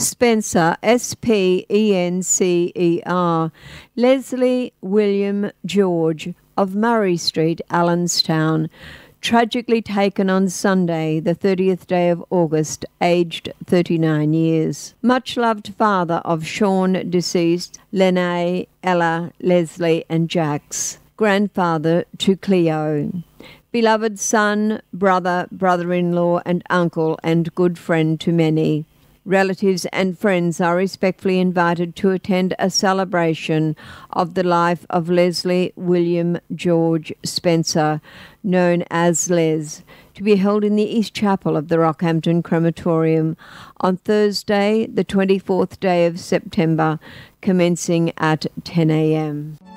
Spencer, Spencer, Leslie William George of Murray Street, Allenstown, tragically taken on Sunday, the 30th day of August, aged 39 years. Much-loved father of Sean deceased, Lene, Ella, Leslie and Jax. Grandfather to Cleo. Beloved son, brother, brother-in-law and uncle and good friend to many. Relatives and friends are respectfully invited to attend a celebration of the life of Leslie William George Spencer, known as Les, to be held in the East Chapel of the Rockhampton Crematorium on Thursday, the 24th day of September, commencing at 10 a.m.